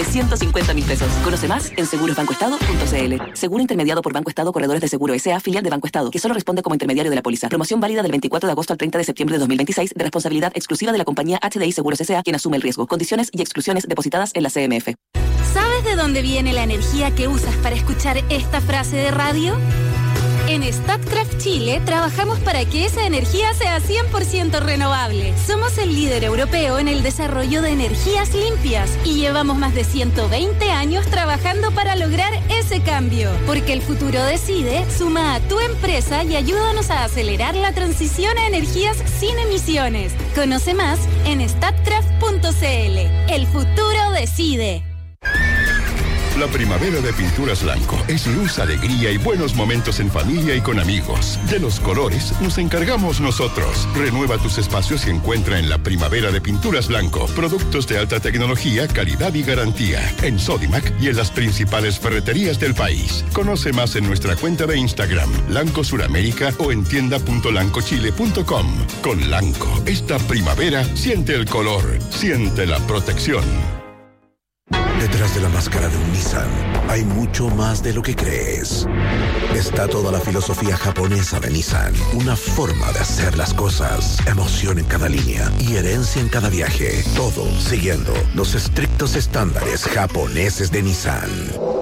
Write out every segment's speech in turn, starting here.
de 150.000 pesos. Conoce más en segurosbancoestado.cl. Seguro intermediado por Banco Estado Corredores de Seguro S.A., filial de Banco Estado, que solo responde como intermediario de la póliza. Promoción válida del 24 de agosto al 30 de septiembre de 2026, de responsabilidad exclusiva de la compañía HDI Seguros S.A., quien asume el riesgo. Condiciones y exclusiones depositadas en la CMF. ¿Sabes de dónde viene la energía que usas para escuchar esta frase de radio? En Statkraft Chile trabajamos para que esa energía sea 100% renovable. Somos el líder europeo en el desarrollo de energías limpias y llevamos más de 120 años trabajando para lograr ese cambio. Porque el futuro decide, suma a tu empresa y ayúdanos a acelerar la transición a energías sin emisiones. Conoce más en statkraft.cl. El futuro decide. La primavera de Pinturas Blanco es luz, alegría y buenos momentos en familia y con amigos. De los colores nos encargamos nosotros. Renueva tus espacios y encuentra en la primavera de Pinturas Blanco productos de alta tecnología, calidad y garantía. En Sodimac y en las principales ferreterías del país. Conoce más en nuestra cuenta de Instagram, Lanco Suramérica, o en tienda.lancochile.com. Con Lanco, esta primavera siente el color, siente la protección. Detrás de la máscara de un Nissan hay mucho más de lo que crees. Está toda la filosofía japonesa de Nissan, una forma de hacer las cosas, emoción en cada línea y herencia en cada viaje. Todo siguiendo los estrictos estándares japoneses de Nissan.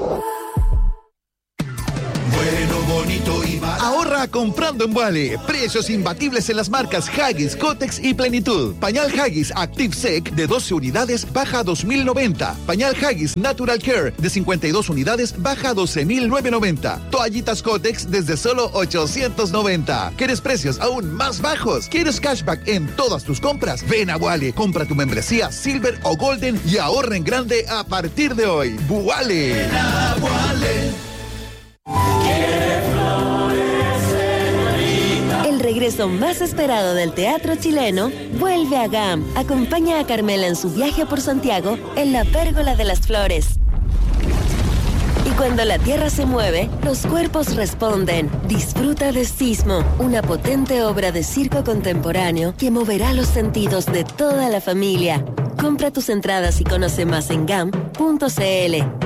Bonito y barato. Ahorra comprando en Wally. Precios imbatibles en las marcas Huggies, Kotex y Plenitud. Pañal Huggies Active Sec de 12 unidades baja a 2.090. Pañal Huggies Natural Care de 52 unidades baja a 12.990. Toallitas Kotex desde solo 890. ¿Quieres precios aún más bajos? ¿Quieres cashback en todas tus compras? Ven a Wally. Compra tu membresía Silver o Golden y ahorra en grande a partir de hoy. Wally. El regreso más esperado del teatro chileno vuelve a GAM. Acompaña a Carmela en su viaje por Santiago en la Pérgola de las Flores. Y cuando la tierra se mueve, los cuerpos responden. Disfruta de Sismo, una potente obra de circo contemporáneo que moverá los sentidos de toda la familia. Compra tus entradas y conoce más en gam.cl.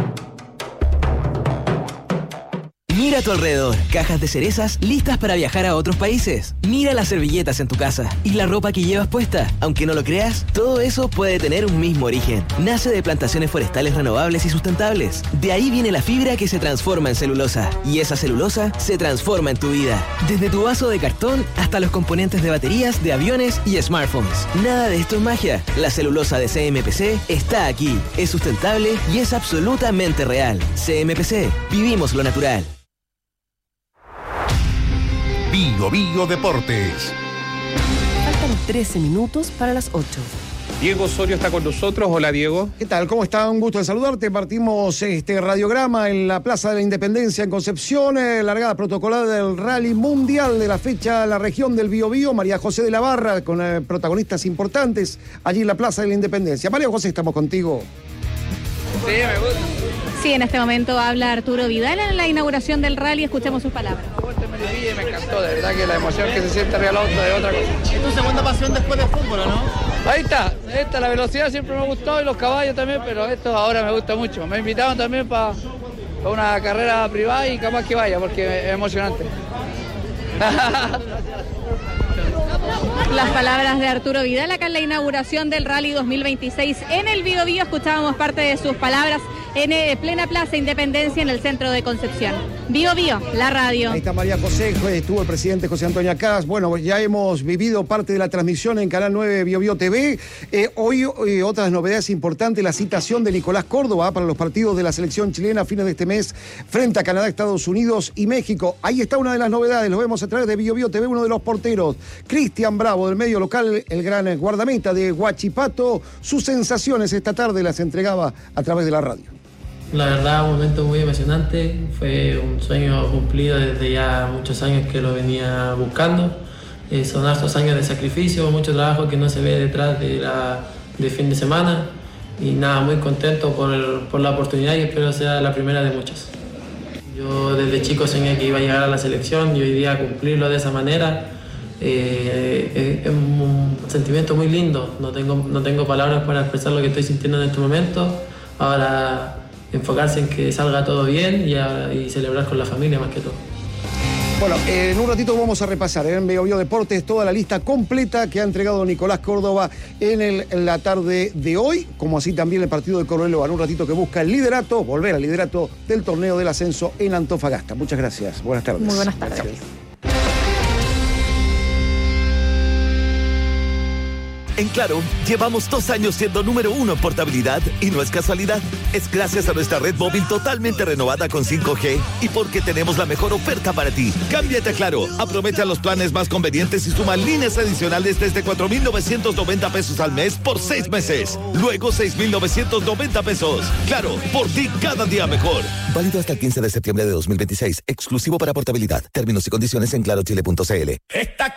Mira a tu alrededor, cajas de cerezas listas para viajar a otros países. Mira las servilletas en tu casa y la ropa que llevas puesta. Aunque no lo creas, todo eso puede tener un mismo origen. Nace de plantaciones forestales renovables y sustentables. De ahí viene la fibra que se transforma en celulosa. Y esa celulosa se transforma en tu vida. Desde tu vaso de cartón hasta los componentes de baterías, de aviones y smartphones. Nada de esto es magia. La celulosa de CMPC está aquí. Es sustentable y es absolutamente real. CMPC. Vivimos lo natural. Bio Deportes. Faltan 13 minutos para las 8. Diego Osorio está con nosotros. Hola, Diego. ¿Qué tal? ¿Cómo está? Un gusto de saludarte. Partimos este radiograma en la Plaza de la Independencia en Concepción, largada protocolar del Rally Mundial de la fecha, la región del Biobío. María José de la Barra, con protagonistas importantes allí en la Plaza de la Independencia. María José, estamos contigo. Sí, me gusta. Sí, en este momento habla Arturo Vidal en la inauguración del rally. Escuchemos sus palabras. Me encantó, de verdad que la emoción que se siente arriba del auto es otra cosa. ¿Es tu segunda pasión después del fútbol, o no? Ahí está, la velocidad siempre me gustó y los caballos también, pero esto ahora me gusta mucho. Me invitaron también para una carrera privada y capaz que vaya porque es emocionante. Las palabras de Arturo Vidal acá en la inauguración del Rally 2026 en el Biobío. Escuchábamos parte de sus palabras en plena Plaza Independencia en el centro de Concepción. Biobío, la radio. Ahí está María José, estuvo el presidente José Antonio Acás. Bueno, ya hemos vivido parte de la transmisión en Canal 9 Biobío TV. Hoy otras novedades importantes, la citación de Nicolás Córdoba para los partidos de la selección chilena a fines de este mes frente a Canadá, Estados Unidos y México. Ahí está una de las novedades, lo vemos a través de Biobío TV, uno de los porteros, Cristian Bravo, del medio local, el gran guardameta de Huachipato. Sus sensaciones esta tarde las entregaba a través de la radio. La verdad, un momento muy emocionante, fue un sueño cumplido desde ya muchos años que lo venía buscando. Son hartos años de sacrificio, mucho trabajo que no se ve detrás del fin de semana. Y nada, muy contento por la oportunidad y espero sea la primera de muchas. Yo desde chico soñé que iba a llegar a la selección y hoy día cumplirlo de esa manera es un sentimiento muy lindo. No tengo palabras para expresar lo que estoy sintiendo en este momento. Ahora enfocarse en que salga todo bien y celebrar con la familia más que todo. Bueno, en un ratito vamos a repasar en BioBio Deportes toda la lista completa que ha entregado Nicolás Córdoba en la tarde de hoy, como así también el partido de Cobreloa, en un ratito que busca el liderato, volver al liderato del torneo del ascenso en Antofagasta. Muchas gracias. Buenas tardes. Muy buenas tardes. En Claro, llevamos 2 años siendo número 1 en portabilidad y no es casualidad. Es gracias a nuestra red móvil totalmente renovada con 5G y porque tenemos la mejor oferta para ti. Cámbiate a Claro, aprovecha los planes más convenientes y suma líneas adicionales desde 4,990 pesos al mes por 6 meses. Luego 6,990 pesos. Claro, por ti cada día mejor. Válido hasta el 15 de septiembre de 2026. Exclusivo para portabilidad. Términos y condiciones en clarochile.cl.